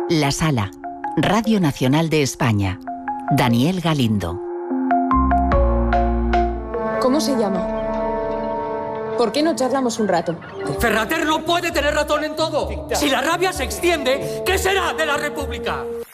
La Sala, Radio Nacional de España. Daniel Galindo. ¿Cómo se llama? ¿Por qué no charlamos un rato? Ferrater no puede tener razón en todo. Si la rabia se extiende, ¿qué será de la República?